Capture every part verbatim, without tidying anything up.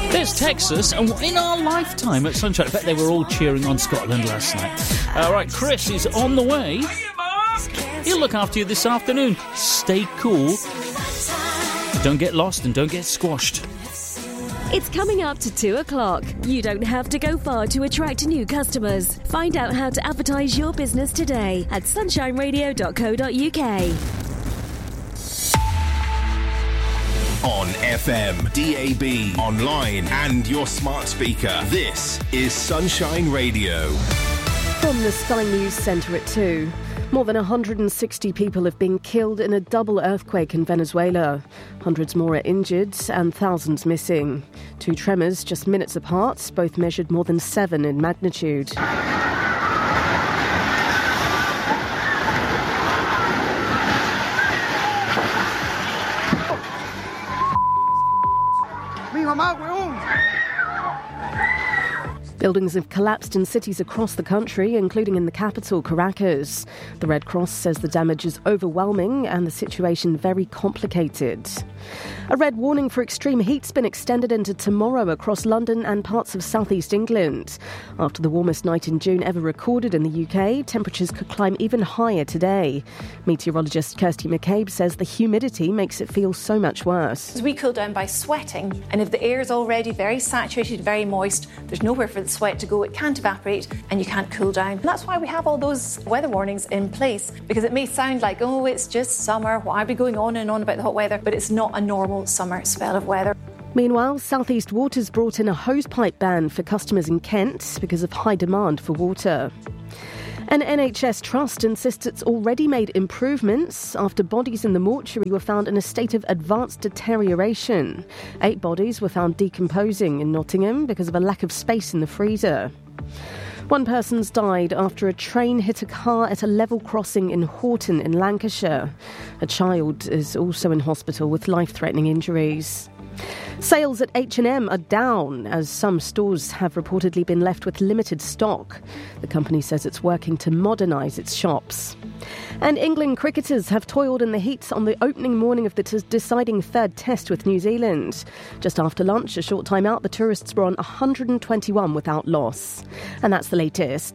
There's Texas, and in our lifetime at Sunshine, I bet they were all cheering on Scotland last night. All right, Chris is on the way. He'll look after you this afternoon. Stay cool. Don't get lost and don't get squashed. It's coming up to two o'clock. You don't have to go far to attract new customers. Find out how to advertise your business today at sunshine radio dot co dot uk. On F M, D A B, online and your smart speaker. This is Sunshine Radio. From the Sky News Centre at two. More than one hundred sixty people have been killed in a double earthquake in Venezuela. Hundreds more are injured and thousands missing. Two tremors just minutes apart, both measured more than seven in magnitude. Buildings have collapsed in cities across the country, including in the capital, Caracas. The Red Cross says the damage is overwhelming and the situation very complicated. A red warning for extreme heat's been extended into tomorrow across London and parts of southeast England. After the warmest night in June ever recorded in the U K, temperatures could climb even higher today. Meteorologist Kirsty McCabe says the humidity makes it feel so much worse. We cool down by sweating, and if the air is already very saturated, very moist, there's nowhere for the sweat to go, it can't evaporate and you can't cool down. And that's why we have all those weather warnings in place, because it may sound like, oh, it's just summer, why are we going on and on about the hot weather? But it's not a normal summer spell of weather. Meanwhile, South East Water's brought in a hosepipe ban for customers in Kent because of high demand for water. An N H S trust insists it's already made improvements after bodies in the mortuary were found in a state of advanced deterioration. Eight bodies were found decomposing in Nottingham because of a lack of space in the freezer. One person's died after a train hit a car at a level crossing in Horton in Lancashire. A child is also in hospital with life-threatening injuries. Sales at H and M are down as some stores have reportedly been left with limited stock. The company says it's working to modernise its shops. And England cricketers have toiled in the heat on the opening morning of the t- deciding third test with New Zealand. Just after lunch, a short time out, the tourists were on one hundred twenty-one without loss. And that's the latest.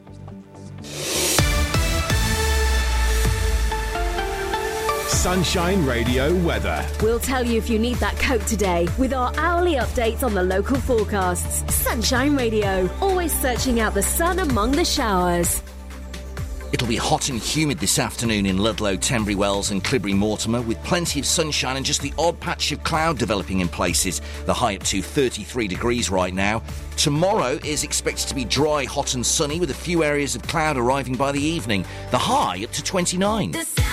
Sunshine Radio weather. We'll tell you if you need that coat today with our hourly updates on the local forecasts. Sunshine Radio, always searching out the sun among the showers. It'll be hot and humid this afternoon in Ludlow, Tenbury Wells and Clibbury Mortimer, with plenty of sunshine and just the odd patch of cloud developing in places. The high up to thirty-three degrees right now. Tomorrow is expected to be dry, hot and sunny with a few areas of cloud arriving by the evening. The high up to twenty-nine.